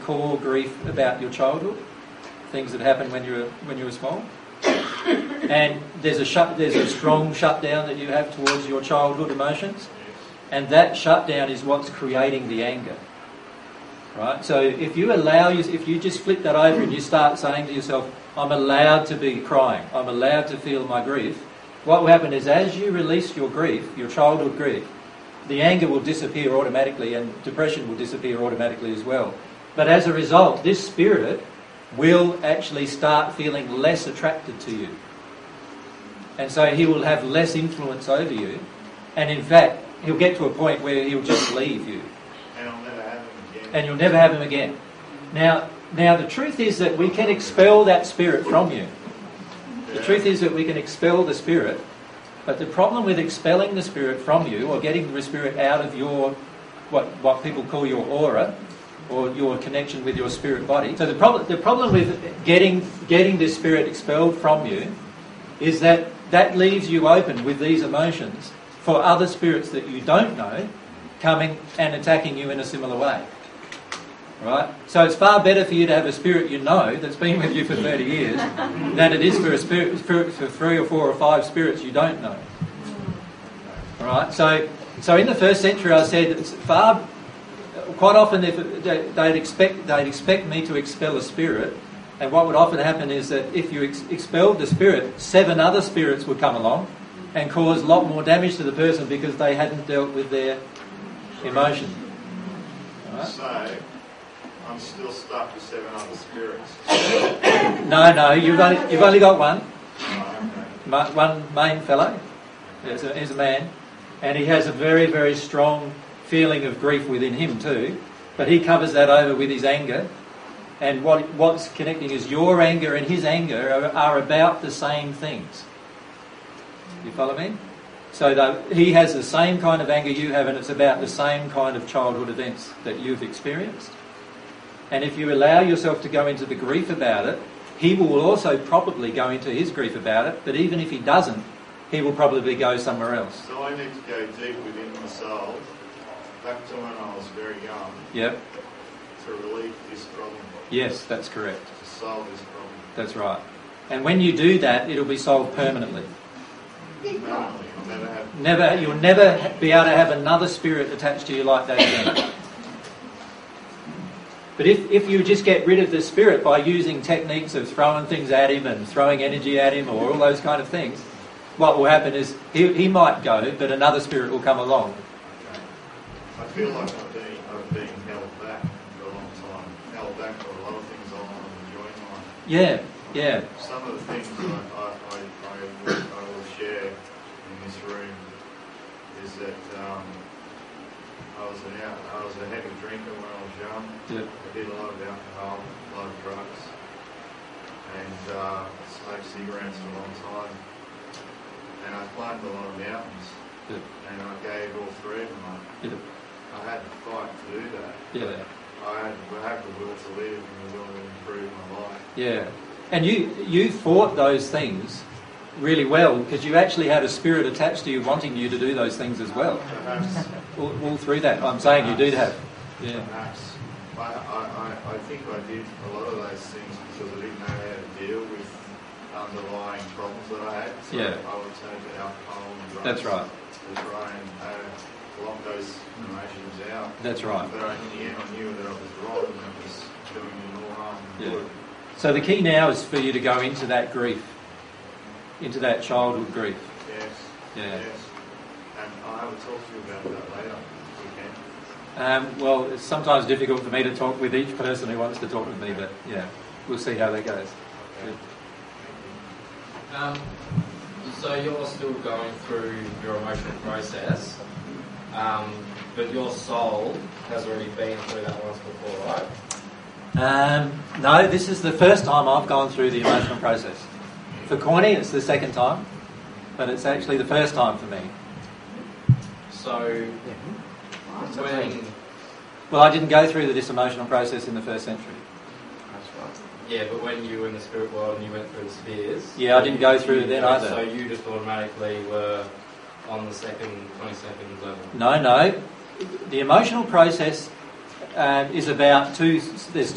core grief about your childhood, things that happened when you were small. And there's a strong shutdown that you have towards your childhood emotions, and that shutdown is what's creating the anger. Right? So if you just flip that over and you start saying to yourself, I'm allowed to be crying, I'm allowed to feel my grief, what will happen is as you release your grief, your childhood grief, the anger will disappear automatically and depression will disappear automatically as well. But as a result, this spirit will actually start feeling less attracted to you. And so he will have less influence over you. And in fact, he'll get to a point where he'll just leave you. And I'll never have him again. And you'll never have him again. Now the truth is that we can expel that spirit from you. The truth is that we can expel the spirit, but the problem with expelling the spirit from you, or getting the spirit out of your, what people call your aura, or your connection with your spirit body. So the problem with getting this spirit expelled from you is that leaves you open with these emotions for other spirits that you don't know coming and attacking you in a similar way. Right? So it's far better for you to have a spirit you know that's been with you for 30 years than it is for a spirit for 3 or 4 or 5 spirits you don't know. Right? So in the first century, I said it's quite often they'd expect me to expel a spirit, and what would often happen is that if you expelled the spirit, 7 other spirits would come along and cause a lot more damage to the person because they hadn't dealt with their emotion. Right? So I'm still stuck with 7 other spirits. No, you've only got one. Oh, okay. One main fellow. He's a man, and he has a very, very strong feeling of grief within him too, but he covers that over with his anger, and what's connecting is your anger and his anger are about the same things. You follow me? So he has the same kind of anger you have, and it's about the same kind of childhood events that you've experienced. And if you allow yourself to go into the grief about it, he will also probably go into his grief about it, but even if he doesn't, he will probably go somewhere else. So I need to go deep within myself, back to when I was very young, Yep. to relieve this problem, Yes, that's correct. to solve this problem. That's right. And when you do that, it'll be solved permanently. Permanently, I'll never have... You'll never be able to have another spirit attached to you like that again. But if you just get rid of the spirit by using techniques of throwing things at him and throwing energy at him or all those kind of things, what will happen is he might go, but another spirit will come along. Okay. I feel like I've been held back for a long time. Held back for a lot of things I'm enjoying life. Yeah. Some of the things I will share in this room is that I was a heavy drinker when I was young. Yep. I did a lot of alcohol, a lot of drugs, and smoked cigarettes for a long time. And I climbed a lot of mountains, Yep. and I gave all 3 of them up. Yep. I had to fight to do that. Yeah. I had the will to live and the will to improve my life. Yeah. And you fought those things really well because you actually had a spirit attached to you wanting you to do those things as well. Perhaps. All through that. I'm saying you did have. Yeah. Perhaps. I think I did a lot of those things because I didn't know how to deal with underlying problems that I had. So Yeah. I would turn to alcohol and drugs. That's right. To try and block those emotions out. That's right. But in the end I knew that I was wrong and I was doing me more harm than good. So the key now is for you to go into that grief, into that childhood grief. Yes. Yeah. Yes. And I will talk to you about that later if we can. Well, it's sometimes difficult for me to talk with each person who wants to talk with me, but yeah, we'll see how that goes. Okay. Good. So you're still going through your emotional process, but your soul has already been through that once before, right? No, this is the first time I've gone through the emotional process. For Corny, it's the second time, but it's actually the first time for me. So when... Well, I didn't go through this emotional process in the first century. Yeah, but when you were in the spirit world and you went through the spheres... Yeah, I didn't go through it then either. So you just automatically were on the 22nd level? No. The emotional process is about there's